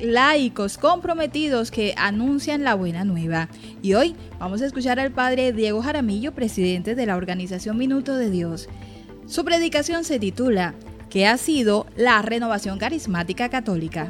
laicos comprometidos que anuncian la buena nueva. Y hoy vamos a escuchar al padre Diego Jaramillo, presidente de la organización Minuto de Dios. Su predicación se titula ¿Qué ha sido la renovación carismática católica?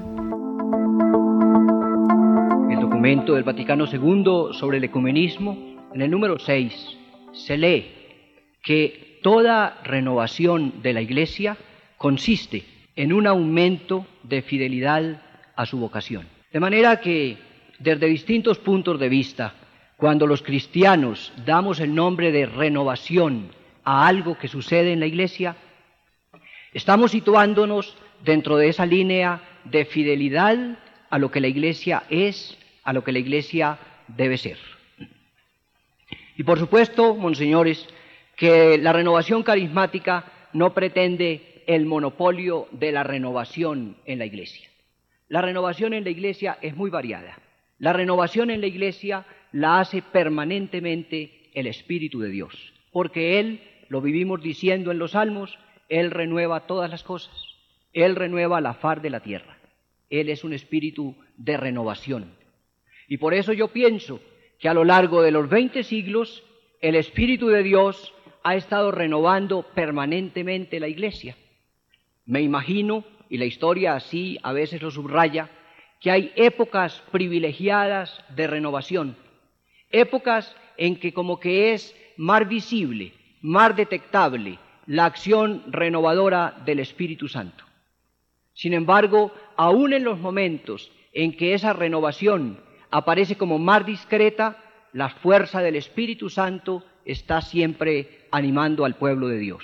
El documento del Vaticano II sobre el ecumenismo, en el número 6, se lee que toda renovación de la Iglesia consiste en un aumento de fidelidad a su vocación. De manera que, desde distintos puntos de vista, cuando los cristianos damos el nombre de renovación a algo que sucede en la Iglesia, estamos situándonos dentro de esa línea de fidelidad a lo que la Iglesia es, a lo que la Iglesia debe ser. Y por supuesto, monseñores, que la renovación carismática no pretende el monopolio de la renovación en la Iglesia. La renovación en la Iglesia es muy variada. La renovación en la Iglesia la hace permanentemente el Espíritu de Dios, porque Él, lo vivimos diciendo en los Salmos, Él renueva todas las cosas. Él renueva la faz de la tierra. Él es un espíritu de renovación. Y por eso yo pienso que a lo largo de los 20 siglos, el Espíritu de Dios ha estado renovando permanentemente la Iglesia. Me imagino, y la historia así a veces lo subraya, que hay épocas privilegiadas de renovación, épocas en que como que es más visible, más detectable la acción renovadora del Espíritu Santo. Sin embargo, aún en los momentos en que esa renovación aparece como más discreta, la fuerza del Espíritu Santo está siempre animando al pueblo de Dios.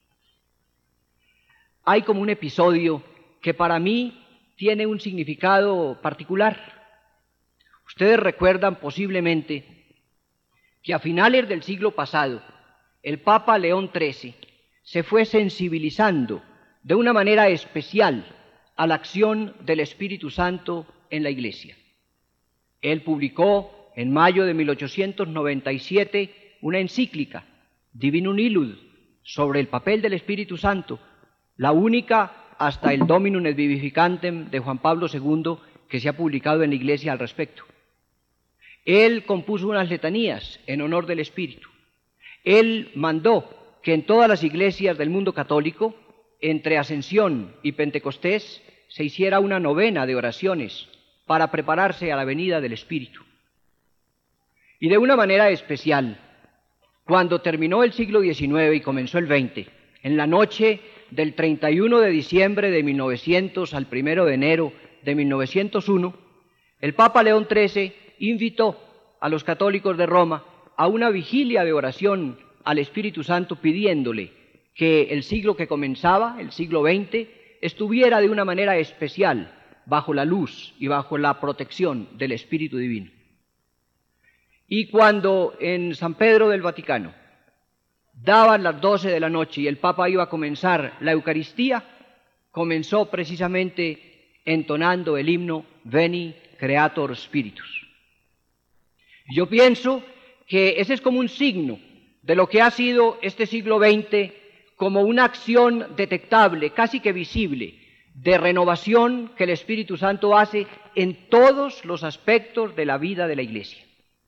Hay como un episodio que para mí tiene un significado particular. Ustedes recuerdan posiblemente que a finales del siglo pasado, el Papa León XIII se fue sensibilizando de una manera especial a la acción del Espíritu Santo en la Iglesia. Él publicó en mayo de 1897 una encíclica, Divinum Illud, sobre el papel del Espíritu Santo, la única hasta el Dominum et Vivificantem de Juan Pablo II que se ha publicado en la Iglesia al respecto. Él compuso unas letanías en honor del Espíritu. Él mandó que en todas las iglesias del mundo católico, entre Ascensión y Pentecostés, se hiciera una novena de oraciones para prepararse a la venida del Espíritu. Y de una manera especial, cuando terminó el siglo XIX y comenzó el XX, en la noche del 31 de diciembre de 1900 al 1 de enero de 1901, el Papa León XIII invitó a los católicos de Roma a una vigilia de oración al Espíritu Santo, pidiéndole que el siglo que comenzaba, el siglo XX, estuviera de una manera especial bajo la luz y bajo la protección del Espíritu Divino. Y cuando en San Pedro del Vaticano daban las 12 de la noche y el Papa iba a comenzar la Eucaristía, comenzó precisamente entonando el himno Veni Creator Spiritus. Yo pienso que ese es como un signo de lo que ha sido este siglo XX, como una acción detectable, casi que visible, de renovación que el Espíritu Santo hace en todos los aspectos de la vida de la Iglesia.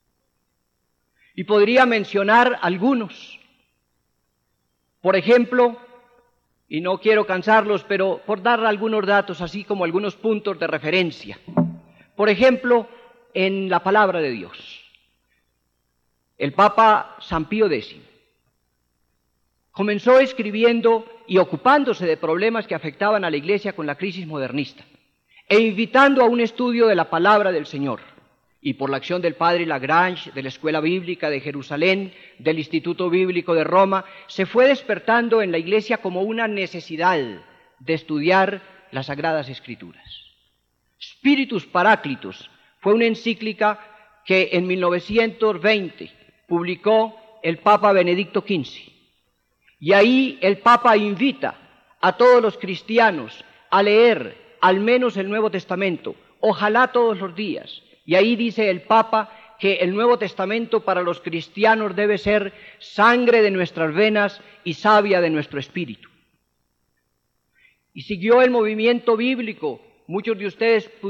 Y podría mencionar algunos. Por ejemplo, y no quiero cansarlos, pero por dar algunos datos, así como algunos puntos de referencia. Por ejemplo, en la palabra de Dios. El Papa San Pío X comenzó escribiendo y ocupándose de problemas que afectaban a la Iglesia con la crisis modernista, e invitando a un estudio de la palabra del Señor. Y por la acción del padre Lagrange, de la Escuela Bíblica de Jerusalén, del Instituto Bíblico de Roma, se fue despertando en la Iglesia como una necesidad de estudiar las Sagradas Escrituras. Spiritus Paraclitus fue una encíclica que en 1920 publicó el Papa Benedicto XV. Y ahí el Papa invita a todos los cristianos a leer al menos el Nuevo Testamento, ojalá todos los días. Y ahí dice el Papa que el Nuevo Testamento para los cristianos debe ser sangre de nuestras venas y savia de nuestro espíritu. Y siguió el movimiento bíblico. Muchos de ustedes